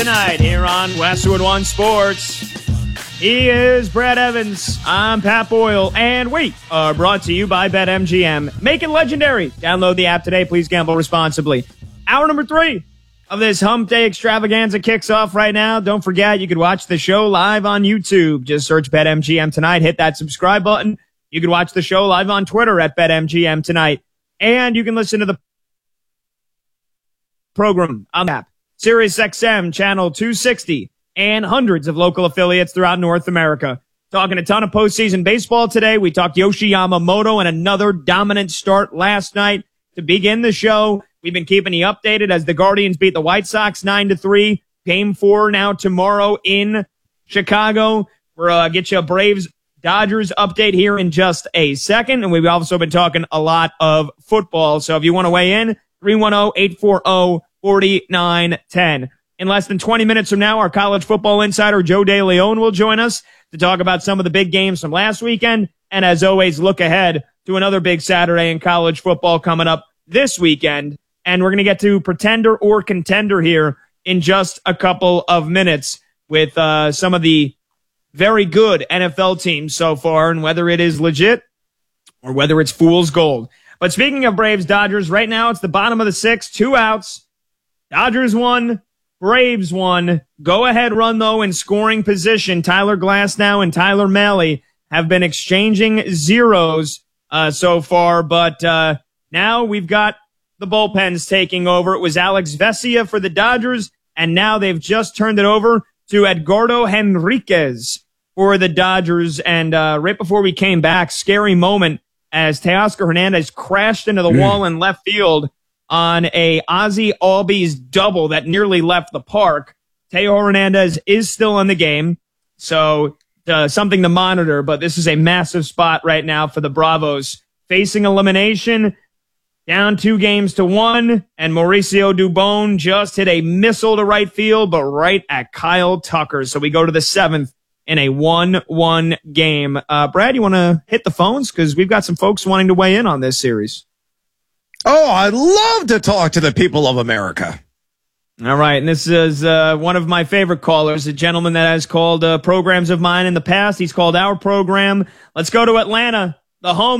Tonight here on Westwood One Sports. He is Brad Evans. I'm Pat Boyle, and we are brought to you by BetMGM. Make it legendary. Download the app today. Please gamble responsibly. Hour number 3 of this Hump Day extravaganza kicks off right now. Don't forget, you can watch the show live on YouTube. Just search BetMGM Tonight. Hit that subscribe button. You can watch the show live on Twitter at BetMGM Tonight. And you can listen to the program on the app. SiriusXM Channel 260 and hundreds of local affiliates throughout North America. Talking a ton of postseason baseball today. We talked Yoshi Yamamoto and another dominant start last night to begin the show. We've been keeping you updated as the Guardians beat the White Sox 9-3. Game 4 now tomorrow in Chicago. We'll get you a Braves-Dodgers update here in just a second. And we've also been talking a lot of football. So if you want to weigh in, 310-840-4910. In less than 20 minutes from now, our college football insider Joe DeLeon will join us to talk about some of the big games from last weekend. And as always, look ahead to another big Saturday in college football coming up this weekend. And we're going to get to pretender or contender here in just a couple of minutes with some of the very good NFL teams so far and whether it is legit or whether it's fool's gold. But speaking of Braves-Dodgers, right now it's the bottom of the 6th, 2 outs. Dodgers won, Braves won. Go-ahead run, though, in scoring position. Tyler Glasnow and Tyler Mahle have been exchanging zeros so far, but now we've got the bullpens taking over. It was Alex Vesia for the Dodgers, and now they've just turned it over to Edgardo Henriquez for the Dodgers. And right before we came back, scary moment as Teoscar Hernandez crashed into the wall in left field on a Ozzie Albies double that nearly left the park. Teo Hernandez is still in the game, so something to monitor, but this is a massive spot right now for the Bravos. Facing elimination, down 2-1, and Mauricio Dubon just hit a missile to right field, but right at Kyle Tucker. So we go to the 7th in a 1-1 game. Brad, you want to hit the phones? Because we've got some folks wanting to weigh in on this series. Oh, I'd love to talk to the people of America. All right, and this is one of my favorite callers, a gentleman that has called programs of mine in the past. He's called our program. Let's go to Atlanta, the home